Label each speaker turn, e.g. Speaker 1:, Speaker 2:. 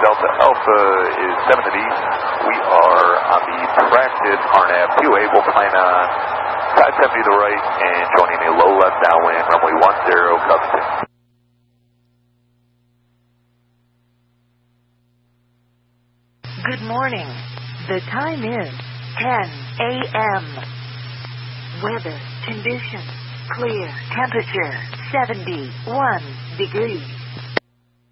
Speaker 1: Delta Alpha is 7 at East. We are on the track at RNAV 2A. We'll plan on 570 to the right and joining a low left downwind, runway 10, Covington.
Speaker 2: Good morning. The time is 10 a.m. Weather conditions clear. Temperature 71 degrees.